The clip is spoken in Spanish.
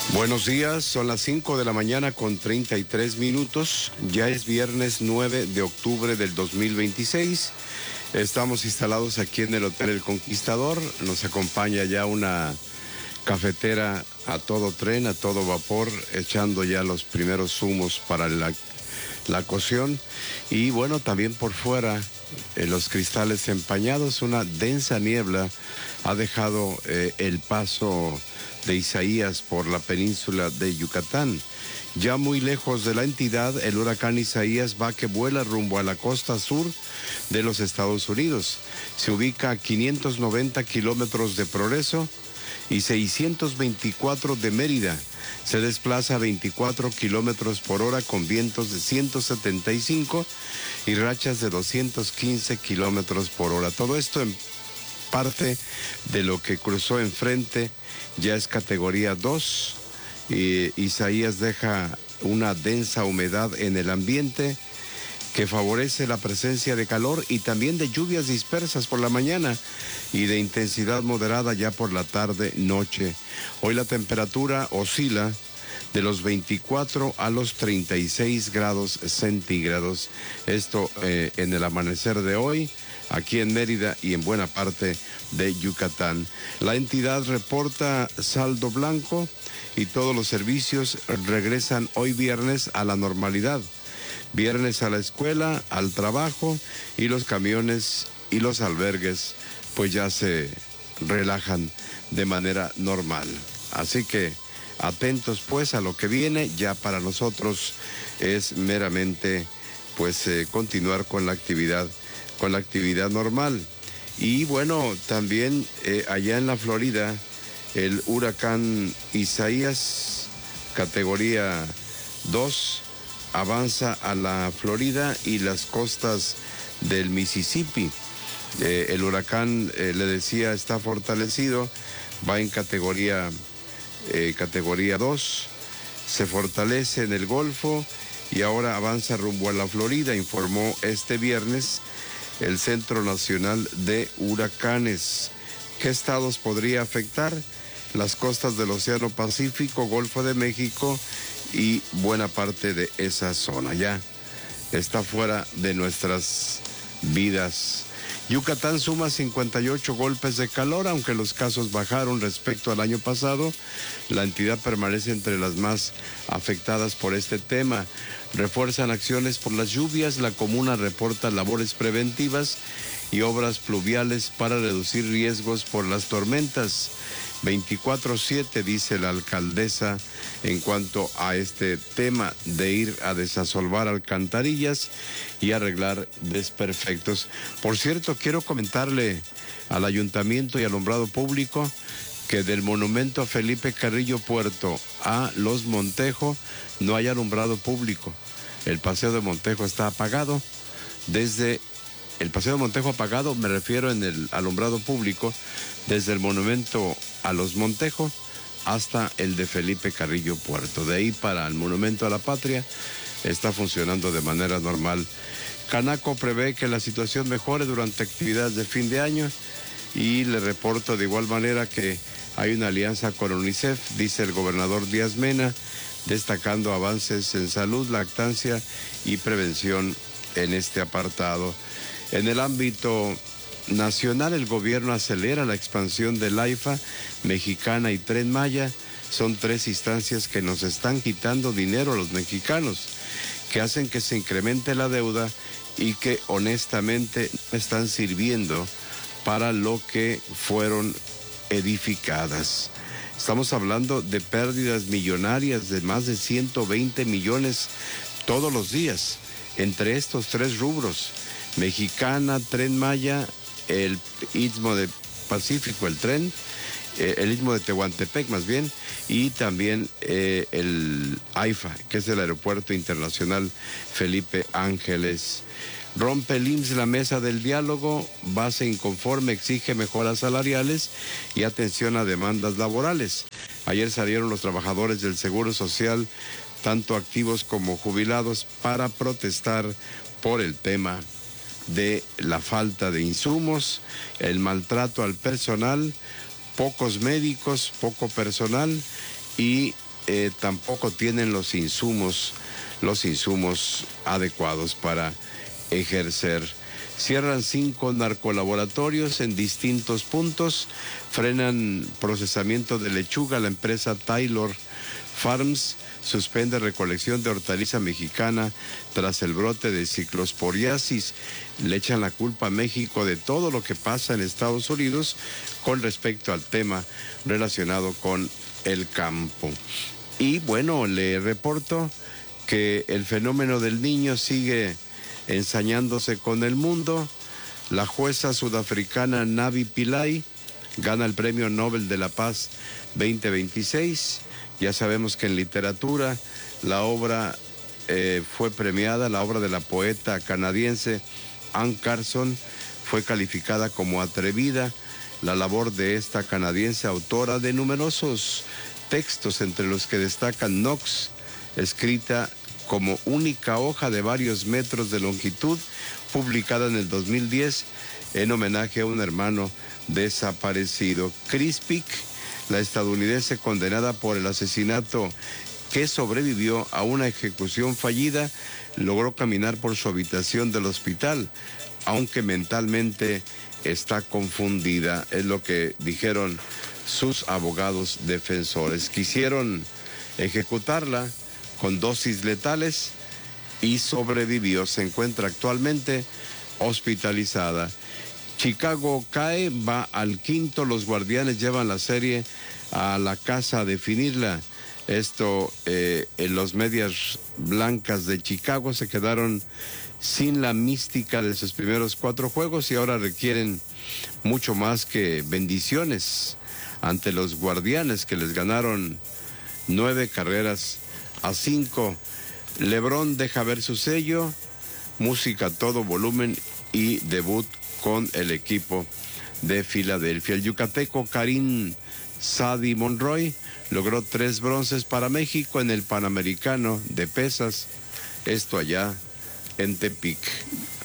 Buenos días, son las 5 de la mañana con 33 minutos. Ya es viernes 9 de octubre del 2026. Estamos instalados aquí en el Hotel El Conquistador. Nos acompaña ya una cafetera a todo tren, a todo vapor, echando ya los primeros humos para la cocción. Y bueno, también por fuera, los cristales empañados, una densa niebla ha dejado el paso de Isaías por la península de Yucatán. Ya muy lejos de la entidad, el huracán Isaías va que vuela rumbo a la costa sur de los Estados Unidos. Se ubica a 590 kilómetros de Progreso y 624 de Mérida. Se desplaza a 24 kilómetros por hora con vientos de 175 y rachas de 215 kilómetros por hora. Todo esto en parte de lo que cruzó enfrente ya es categoría 2. Isaías deja una densa humedad en el ambiente que favorece la presencia de calor y también de lluvias dispersas por la mañana y de intensidad moderada ya por la tarde, noche. Hoy la temperatura oscila de los 24 a los 36 grados centígrados. Esto en el amanecer de hoy, aquí en Mérida y en buena parte de Yucatán. La entidad reporta saldo blanco y todos los servicios regresan hoy viernes a la normalidad. Viernes a la escuela, al trabajo, y los camiones y los albergues pues ya se relajan de manera normal. Así que atentos pues a lo que viene. Ya para nosotros es meramente pues continuar con la actividad normal. Y bueno, también allá en la Florida, el huracán Isaías, categoría 2, avanza a la Florida y las costas del Mississippi. El huracán, le decía, está fortalecido, va en categoría 2, se fortalece en el Golfo y ahora avanza rumbo a la Florida, informó este viernes el Centro Nacional de Huracanes. ¿Qué estados podría afectar? Las costas del Océano Pacífico, Golfo de México y buena parte de esa zona. Ya está fuera de nuestras vidas. Yucatán suma 58 golpes de calor, aunque los casos bajaron respecto al año pasado. La entidad permanece entre las más afectadas por este tema. Refuerzan acciones por las lluvias. La comuna reporta labores preventivas y obras pluviales para reducir riesgos por las tormentas. 24/7, dice la alcaldesa en cuanto a este tema de ir a desasolvar alcantarillas y arreglar desperfectos. Por cierto, quiero comentarle al ayuntamiento y alumbrado público que del monumento a Felipe Carrillo Puerto a Los Montejo no hay alumbrado público. El paseo de Montejo está apagado. Desde el paseo de Montejo apagado, me refiero en el alumbrado público, desde el monumento a Los Montejo hasta el de Felipe Carrillo Puerto. De ahí para el monumento a la patria está funcionando de manera normal. Canaco prevé que la situación mejore durante actividades de fin de año y le reporto de igual manera que hay una alianza con UNICEF, dice el gobernador Díaz Mena, destacando avances en salud, lactancia y prevención en este apartado. En el ámbito nacional, el gobierno acelera la expansión del AIFA, Mexicana y Tren Maya. Son 3 instancias que nos están quitando dinero a los mexicanos, que hacen que se incremente la deuda y que honestamente no están sirviendo para lo que fueron edificadas. Estamos hablando de pérdidas millonarias de más de 120 millones todos los días entre estos 3 rubros: Mexicana, Tren Maya, el Istmo de Pacífico, el Istmo de Tehuantepec más bien, y también el AIFA, que es el Aeropuerto Internacional Felipe Ángeles. Rompe el IMSS la mesa del diálogo, base inconforme exige mejoras salariales y atención a demandas laborales. Ayer salieron los trabajadores del Seguro Social, tanto activos como jubilados, para protestar por el tema de la falta de insumos, el maltrato al personal, pocos médicos, poco personal y tampoco tienen los insumos adecuados para ejercer. Cierran 5 narcolaboratorios en distintos puntos, frenan procesamiento de lechuga. La empresa Taylor Farms suspende recolección de hortaliza mexicana tras el brote de ciclosporiasis. Le echan la culpa a México de todo lo que pasa en Estados Unidos con respecto al tema relacionado con el campo. Y bueno, le reporto que el fenómeno del Niño sigue ensañándose con el mundo. La jueza sudafricana Navi Pillay gana el Premio Nobel de la Paz 2026. Ya sabemos que en literatura la obra fue premiada, la obra de la poeta canadiense Anne Carson fue calificada como atrevida. La labor de esta canadiense autora de numerosos textos, entre los que destacan Knox, escrita como única hoja de varios metros de longitud, publicada en el 2010 en homenaje a un hermano desaparecido. Chris Pick, la estadounidense condenada por el asesinato que sobrevivió a una ejecución fallida, logró caminar por su habitación del hospital, aunque mentalmente está confundida, es lo que dijeron sus abogados defensores. Quisieron ejecutarla con dosis letales y sobrevivió. Se encuentra actualmente hospitalizada. Chicago cae, va al quinto. Los Guardianes llevan la serie a la casa a definirla. Esto en los Medias Blancas de Chicago se quedaron sin la mística de sus primeros 4 juegos y ahora requieren mucho más que bendiciones ante los Guardianes, que les ganaron 9-5. LeBron deja ver su sello, música a todo volumen y debut con el equipo de Filadelfia. El yucateco Karim Sadi Monroy logró 3 bronces para México en el Panamericano de pesas, esto allá en Tepic.